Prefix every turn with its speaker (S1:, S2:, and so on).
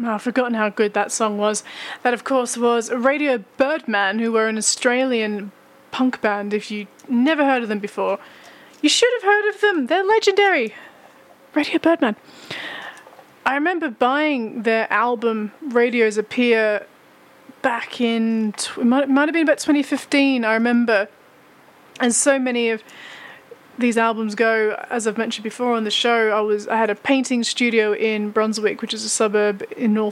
S1: Oh, I've forgotten how good that song was. That, of course, was Radio Birdman, who were an Australian punk band. If you never heard of them before, you should have heard of them. They're legendary. Radio Birdman. I remember buying their album Radios Appear back in, it might have been about 2015, I remember. And so many of these albums go, as I've mentioned before on the show, I had a painting studio in Brunswick, which is a suburb in North